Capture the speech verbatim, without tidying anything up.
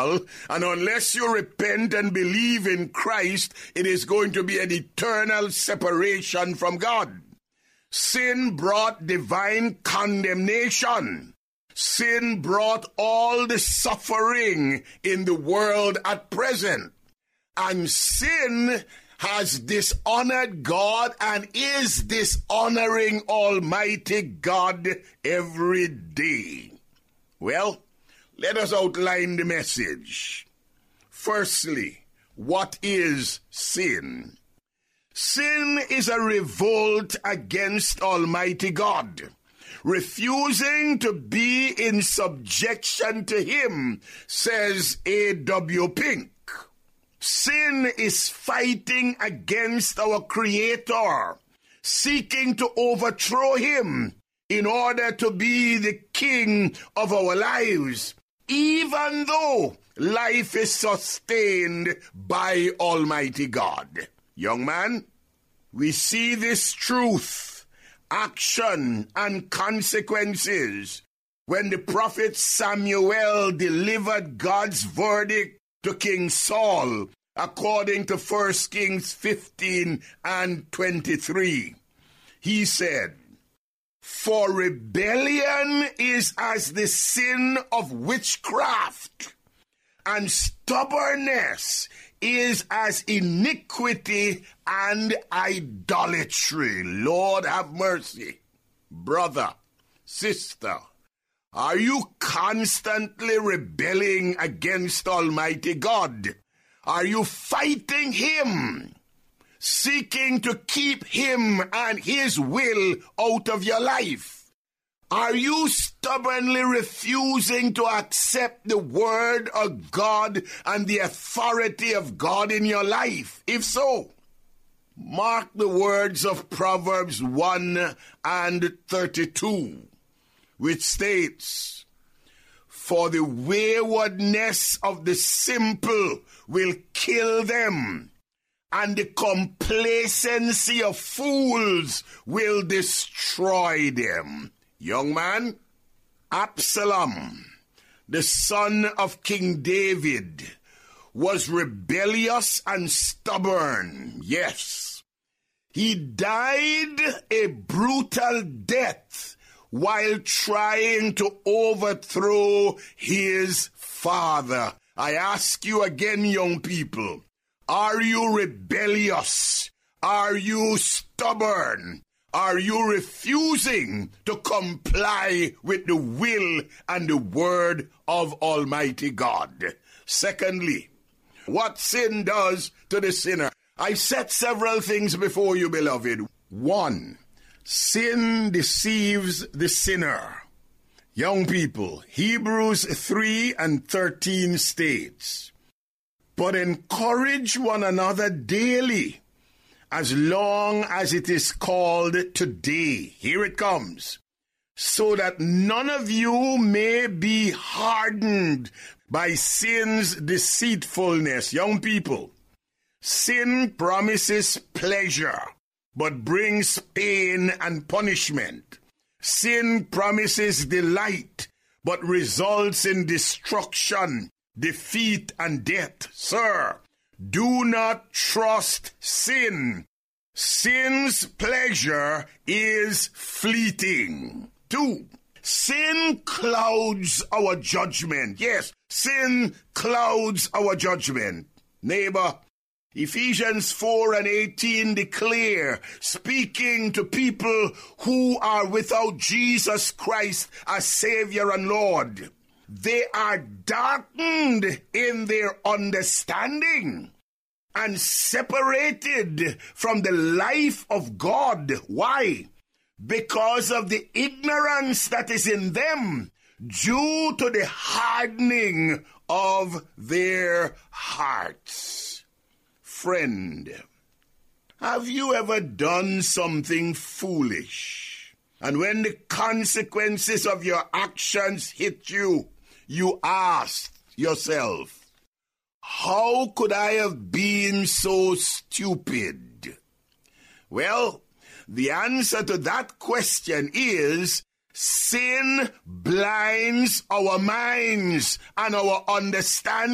eternal, and unless you repent and believe in Christ, it is going to be an eternal separation from God. Sin brought divine condemnation. Sin brought all the suffering in the world at present. And sin has dishonored God and is dishonoring Almighty God every day. Well, let us outline the message. Firstly, what is sin? Sin is a revolt against Almighty God, refusing to be in subjection to Him, says A W Pink. Sin is fighting against our Creator, seeking to overthrow Him in order to be the king of our lives, even though life is sustained by Almighty God. Young man, we see this truth, action, and consequences when the prophet Samuel delivered God's verdict to King Saul, according to First Kings fifteen and twenty-three. He said, "For rebellion is as the sin of witchcraft, and stubbornness is as iniquity and idolatry." Lord have mercy. Brother, sister, are you constantly rebelling against Almighty God? Are you fighting Him, seeking to keep Him and His will out of your life? Are you stubbornly refusing to accept the word of God and the authority of God in your life? If so, mark the words of Proverbs one and thirty-two, which states, "For the waywardness of the simple will kill them, and the complacency of fools will destroy them." Young man, Absalom, the son of King David, was rebellious and stubborn. Yes, he died a brutal death while trying to overthrow his father. I ask you again, young people, are you rebellious? Are you stubborn? Are you refusing to comply with the will and the word of Almighty God? Secondly, what sin does to the sinner. I set several things before you, beloved. One, sin deceives the sinner. Young people, Hebrews three and thirteen states, "But encourage one another daily, as long as it is called today." Here it comes. "So that none of you may be hardened by sin's deceitfulness." Young people, sin promises pleasure, but brings pain and punishment. Sin promises delight, but results in destruction, defeat, and death. Sir, do not trust sin. Sin's pleasure is fleeting. Two, sin clouds our judgment. Yes, sin clouds our judgment. Neighbor, Ephesians four and eighteen declare, speaking to people who are without Jesus Christ as Savior and Lord, they are darkened in their understanding and separated from the life of God. Why? Because of the ignorance that is in them due to the hardening of their hearts. Friend, have you ever done something foolish, and when the consequences of your actions hit you, you asked yourself, how could I have been so stupid? Well, the answer to that question is sin blinds our minds and our understanding